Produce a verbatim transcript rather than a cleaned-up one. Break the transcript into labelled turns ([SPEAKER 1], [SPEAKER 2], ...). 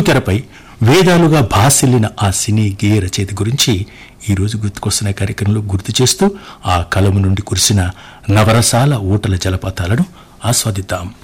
[SPEAKER 1] బుల్లితెరపై వేదాలుగా భాసిల్లిన ఆ సినీ గేయ రచయిత గురించి ఈరోజు గుర్తుకొస్తున్న కార్యక్రమంలో గుర్తు చేస్తూ ఆ కలము నుండి కురిసిన నవరసాల ఊటల జలపాతాలను ఆస్వాదిద్దాం.